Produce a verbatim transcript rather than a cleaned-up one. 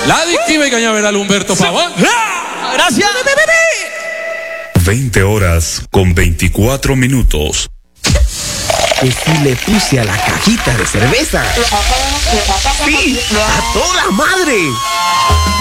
La adictiva y cañaveral Humberto Pavón. Gracias. veinte horas con veinticuatro minutos. Que si le puse a la cajita de cerveza. Sí, a toda madre.